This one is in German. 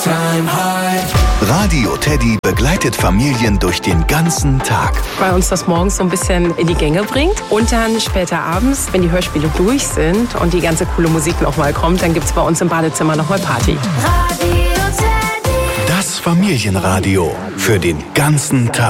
time high. Radio Teddy begleitet Familien durch den ganzen Tag. Weil uns das morgens so ein bisschen in die Gänge bringt. Und dann später abends, wenn die Hörspiele durch sind und die ganze coole Musik nochmal kommt, dann gibt's bei uns im Badezimmer nochmal Party. Das Familienradio für den ganzen Tag.